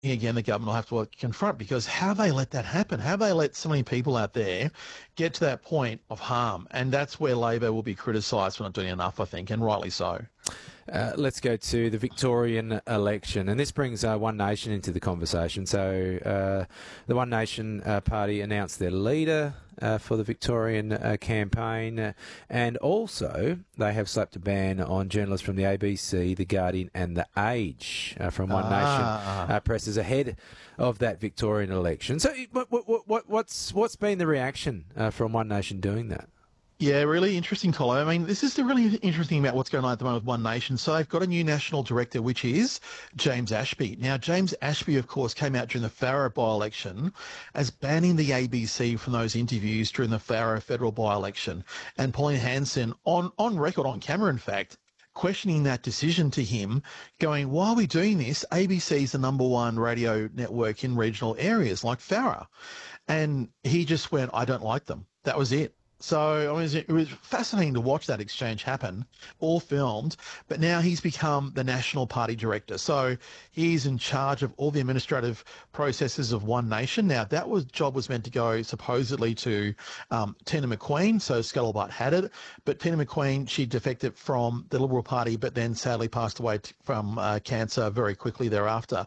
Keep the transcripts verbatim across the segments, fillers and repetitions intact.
again, the government will have to confront, because how they let that happen? How they let so many people out there get to that point of harm? And that's where Labor will be criticised for not doing enough, I think, and rightly so. Uh, let's go to the Victorian election, and this brings uh, One Nation into the conversation. So uh, the One Nation uh, party announced their leader uh, for the Victorian uh, campaign, uh, and also they have slapped a ban on journalists from the A B C, The Guardian and The Age uh, from One Ah. Nation uh, presses ahead of that Victorian election. So what, what, what, what's what's been the reaction uh, from One Nation doing that? Yeah, really interesting, Colin. I mean, this is the really interesting about what's going on at the moment with One Nation. So they've got a new national director, which is James Ashby. Now, James Ashby, of course, came out during the Farrer by-election as banning the A B C from those interviews during the Farrer federal by-election. And Pauline Hanson, on, on record, on camera, in fact, questioning that decision to him, going, why are we doing this? A B C is the number one radio network in regional areas like Farrer. And he just went, I don't like them. That was it. So I mean, it was fascinating to watch that exchange happen, all filmed. But now he's become the National Party director. So he's in charge of all the administrative processes of One Nation. Now, that was job was meant to go supposedly to um, Tina McQueen. So Scuttlebutt had it. But Tina McQueen, she defected from the Liberal Party, but then sadly passed away t- from uh, cancer very quickly thereafter.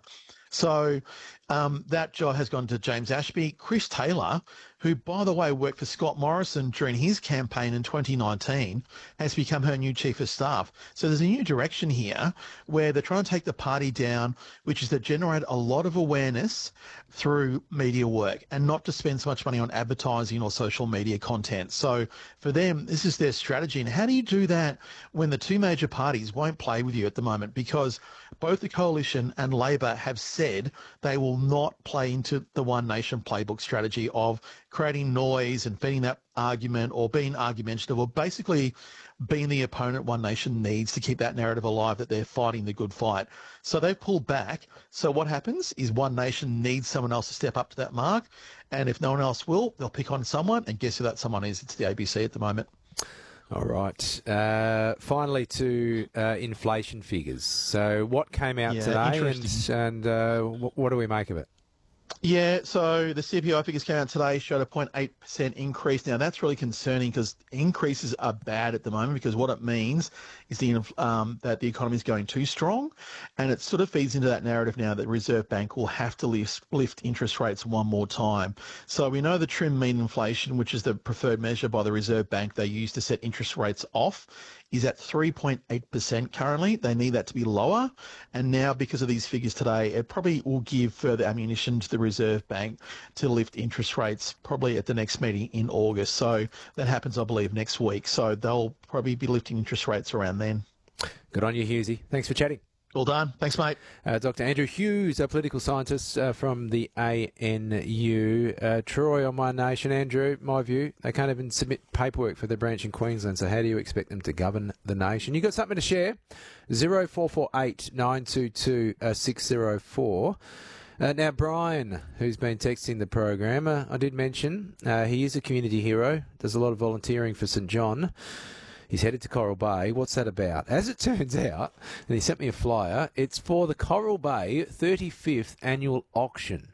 So um, that job has gone to James Ashby. Chris Taylor, who, by the way, worked for Scott Morrison during his campaign in twenty nineteen, has become her new chief of staff. So there's a new direction here where they're trying to take the party down, which is to generate a lot of awareness through media work and not to spend so much money on advertising or social media content. So for them, this is their strategy. And how do you do that when the two major parties won't play with you at the moment? Because both the Coalition and Labor have said they will not play into the One Nation playbook strategy of creating noise and feeding that argument or being argumentative or basically being the opponent One Nation needs to keep that narrative alive that they're fighting the good fight. So they've pulled back. So what happens is One Nation needs someone else to step up to that mark. And if no one else will, they'll pick on someone. And guess who that someone is? It's the A B C at the moment. All right. Uh, finally to uh, inflation figures. So what came out Yeah, today interesting. and, and uh, what, what do we make of it? Yeah, so the C P I figures came out today, showed a zero point eight percent increase. Now, that's really concerning because increases are bad at the moment because what it means is the um, that the economy is going too strong, and it sort of feeds into that narrative now that the Reserve Bank will have to lift, lift interest rates one more time. So we know the trim mean inflation, which is the preferred measure by the Reserve Bank they use to set interest rates off, is at three point eight percent currently. They need that to be lower. And now, because of these figures today, it probably will give further ammunition to the Reserve Bank to lift interest rates probably at the next meeting in August. So that happens, I believe, next week. So they'll probably be lifting interest rates around then. Good on you, Hughesy. Thanks for chatting. Well done. Thanks, mate. Uh, Doctor Andrew Hughes, a political scientist uh, from the A N U. Uh, Troy on One Nation. Andrew, my view, they can't even submit paperwork for their branch in Queensland, so how do you expect them to govern the nation? You got something to share? zero four four eight nine two two six zero four. Uh, now, Brian, who's been texting the program, uh, I did mention uh, he is a community hero, does a lot of volunteering for St John. He's headed to Coral Bay. What's that about? As it turns out, and he sent me a flyer, it's for the Coral Bay thirty-fifth annual auction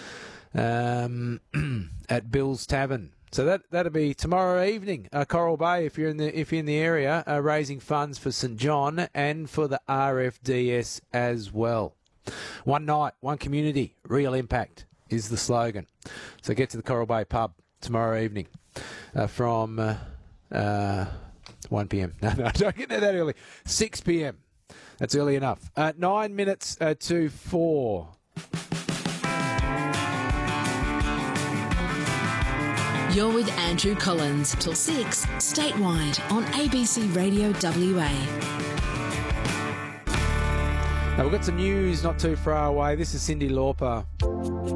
um, at Bill's Tavern. So that that'll be tomorrow evening, uh, Coral Bay. If you're in the if you're in the area, uh, raising funds for St John and for the R F D S as well. One night, one community, real impact is the slogan. So get to the Coral Bay pub tomorrow evening uh, from. Uh, uh, one p.m. No, no, don't get there that early. six p.m. That's early enough. Uh, nine minutes uh, to four. You're with Andrew Collins till six, statewide on A B C Radio W A. Now, we've got some news not too far away. This is Cyndi Lauper.